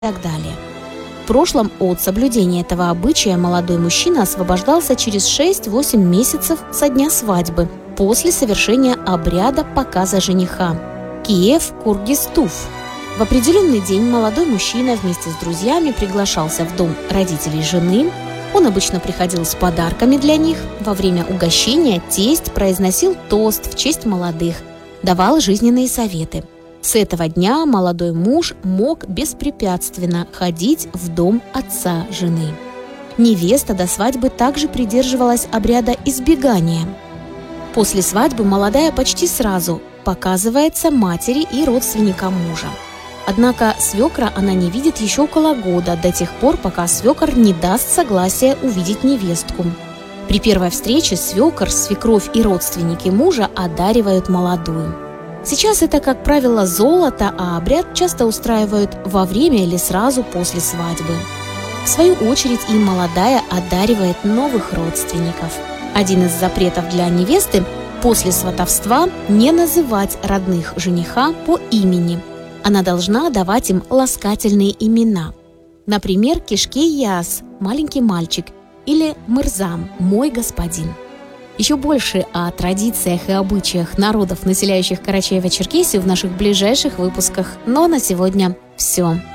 так далее. В прошлом от соблюдения этого обычая молодой мужчина освобождался через 6-8 месяцев со дня свадьбы, после совершения обряда показа жениха – Киев Кургистуф. В определенный день молодой мужчина вместе с друзьями приглашался в дом родителей жены. Он обычно приходил с подарками для них. Во время угощения тесть произносил тост в честь молодых, давал жизненные советы. С этого дня молодой муж мог беспрепятственно ходить в дом отца жены. Невеста до свадьбы также придерживалась обряда избегания. После свадьбы молодая почти сразу показывается матери и родственникам мужа. Однако свекра она не видит еще около года, до тех пор, пока свекор не даст согласия увидеть невестку. При первой встрече свекор, свекровь и родственники мужа одаривают молодую. Сейчас это, как правило, золото, а обряд часто устраивают во время или сразу после свадьбы. В свою очередь и молодая одаривает новых родственников. Один из запретов для невесты – после сватовства не называть родных жениха по имени. Она должна давать им ласкательные имена. Например, Кишке-Яс – маленький мальчик, или Мырзам – мой господин. Еще больше о традициях и обычаях народов, населяющих Карачаево-Черкесию, в наших ближайших выпусках. Но на сегодня все.